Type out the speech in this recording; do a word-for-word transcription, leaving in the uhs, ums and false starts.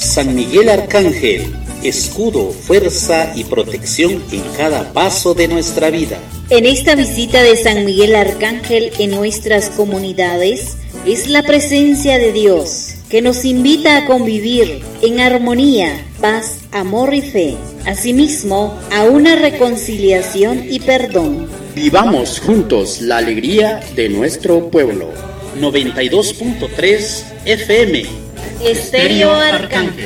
San Miguel Arcángel, escudo, fuerza y protección en cada paso de nuestra vida. En esta visita de San Miguel Arcángel en nuestras comunidades es la presencia de Dios que nos invita a convivir en armonía, paz, amor y fe. Asimismo, a una reconciliación y perdón. Vivamos juntos la alegría de nuestro pueblo. noventa y dos punto tres F M Estéreo Arcángel.